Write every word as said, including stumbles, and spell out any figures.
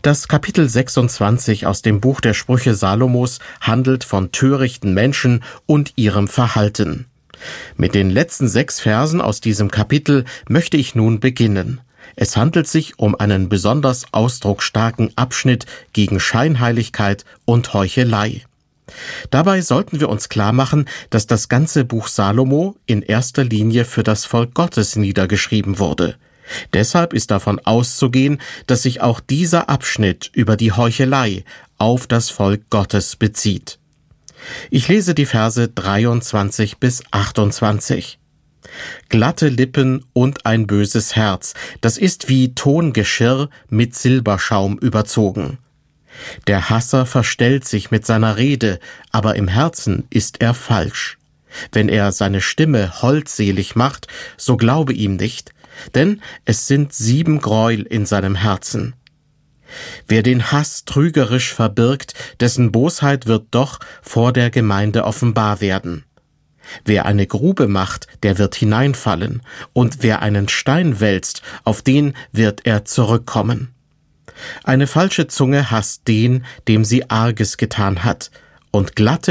Das Kapitel sechsundzwanzig aus dem Buch der Sprüche Salomos handelt von törichten Menschen und ihrem Verhalten. Mit den letzten sechs Versen aus diesem Kapitel möchte ich nun beginnen. Es handelt sich um einen besonders ausdrucksstarken Abschnitt gegen Scheinheiligkeit und Heuchelei. Dabei sollten wir uns klarmachen, dass das ganze Buch Salomo in erster Linie für das Volk Gottes niedergeschrieben wurde. Deshalb ist davon auszugehen, dass sich auch dieser Abschnitt über die Heuchelei auf das Volk Gottes bezieht. Ich lese die Verse dreiundzwanzig bis achtundzwanzig. Glatte Lippen und ein böses Herz, das ist wie Tongeschirr mit Silberschaum überzogen. Der Hasser verstellt sich mit seiner Rede, aber im Herzen ist er falsch. Wenn er seine Stimme holdselig macht, so glaube ihm nicht, denn es sind sieben Gräuel in seinem Herzen. Wer den Hass trügerisch verbirgt, dessen Bosheit wird doch vor der Gemeinde offenbar werden. Wer eine Grube macht, der wird hineinfallen, und wer einen Stein wälzt, auf den wird er zurückkommen. Eine falsche Zunge hasst den, dem sie Arges getan hat, und glatte